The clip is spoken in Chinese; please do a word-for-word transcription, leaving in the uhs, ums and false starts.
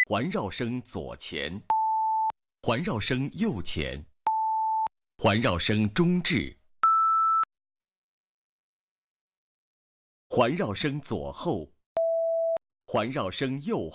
环绕声左前，环绕声右前，环绕声中置，环绕声左后，环绕声右后。